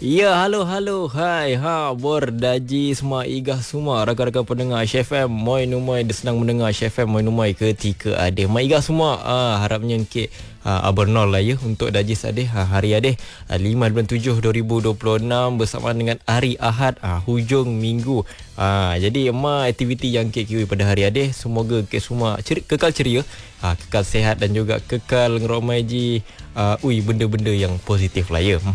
Ya, halo. Hai, berdaji semua igah semua rakan-rakan pendengar HFM. Moi numai sedang mendengar HFM Moi numai ketika ada. Mai igah semua, harapnya ke abernol lah ya untuk dajis adeh hari adeh 5 bulan 7 2026 bersamaan dengan hari Ahad, hujung minggu. Jadi aktiviti yang ke kiwi pada hari adeh, semoga ke semua kekal ceria, kekal sihat dan juga kekal ngeromaiji benda-benda yang positif lah ya.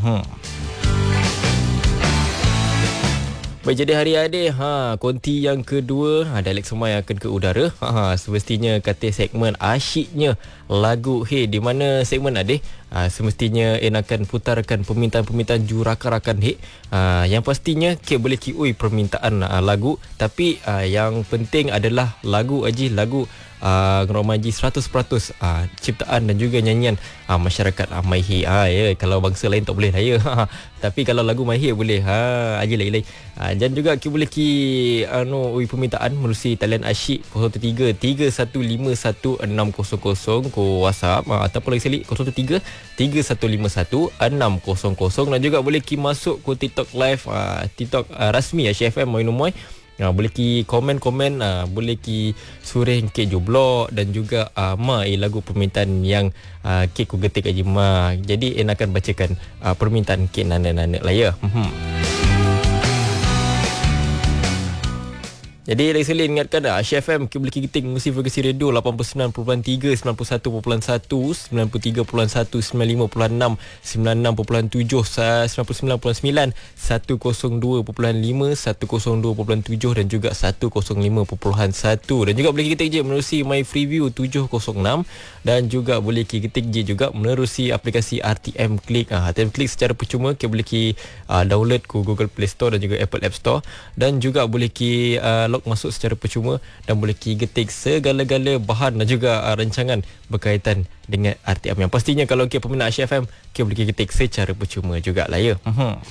Baik, jadi hari adeh konti yang kedua, dialek semua yang akan ke udara. Semestinya kata segmen asyiknya lagu di mana segmen adeh semestinya akan putarkan permintaan-permintaan jurakan-rakan yang pastinya boleh permintaan lagu, tapi yang penting adalah lagu ngeromaji 100% ciptaan dan juga nyanyian masyarakat Maihi. Kalau bangsa lain tak boleh lah ya. Tapi kalau lagu Maihi boleh. Aje lagi. Dan juga kita boleh permintaan melalui talian asyik 03 3151 600 ko WhatsApp, ataupun lagi sekali 03 3151 600, dan juga boleh masuk ke TikTok live, TikTok rasmi HFM Moi Numoi. Boleh komen-komen, boleh surih ke joblok dan juga lagu permintaan yang ke ku getik aja Jadi akan bacakan permintaan ke nana-nana lah ya. Jadi lagi sekali ingatkan HFM kita boleh ketik mengisi frekuensi radio 89.3, 91.1, 93.1, 95.6, 96.7, 99.9, 102.5, 102.7 dan juga 105.1. Dan juga boleh ketik je menerusi My Freeview 706, dan juga boleh ketik je juga menerusi aplikasi RTM Click. RTM Click secara percuma kita boleh download ke Google Play Store dan juga Apple App Store, dan juga boleh log masuk secara percuma dan boleh ketik segala-gala bahan dan juga rancangan berkaitan dengan RTM. Yang pastinya kalau peminat HFM, boleh ketik secara percuma jugalah ya.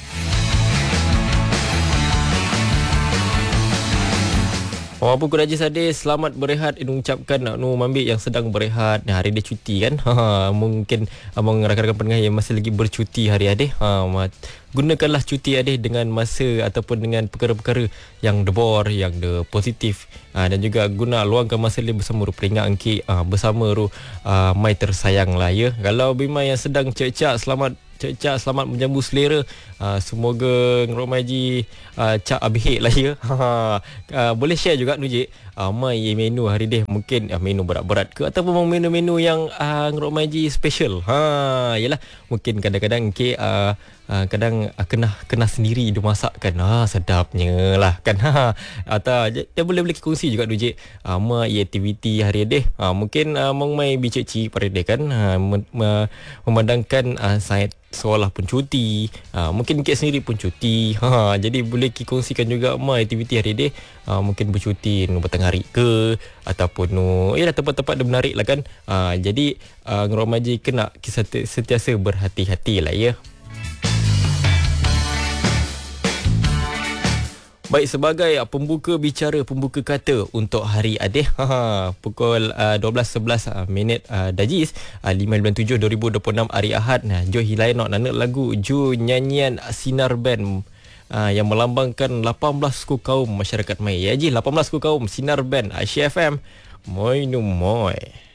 Walaupun kau rajin sadis, selamat berehat. Ini ucapkan Mambik yang sedang berehat. Hari dia cuti kan. Mungkin abang rakan-rakan pendengar yang masih lagi bercuti hari adeh, gunakanlah cuti adeh dengan masa ataupun dengan perkara-perkara yang debor, yang positif, dan juga guna luangkan masa dia bersama peringat angki, bersama mai tersayang lah ya. Kalau bima yang sedang cecak, selamat menjambu selera. Semoga ngeromaji cak abih lah ya. Boleh share juga Nujik mai menu hari deh, mungkin menu berat-berat ke ataupun menu-menu yang ngeromaji special. Yalah, mungkin kadang-kadang kadang kena sendiri dia masakkan, sedapnya lah kan. Atau dia boleh kongsi juga Nujik mai aktiviti hari deh. Mungkin mai bicik pada deh kan, memandangkan saya sekolah pun cuti, mungkin Kek sendiri pun cuti. Jadi boleh kongsikan juga aktiviti hari deh. Mungkin bercuti petang hari ke, ataupun tempat-tempat yang menarik lah kan. Jadi ngeromaji kena sentiasa berhati-hati lah ya. Baik, sebagai pembuka kata untuk hari adeh, pukul 12.11 minit dajis 5 bulan 7 2026 hari Ahad. Jom hilai nak lagu Ju nyanyian Sinar Band yang melambangkan 18 suku kaum masyarakat Mai. 18 suku kaum Sinar Band HFM Moi Numoi.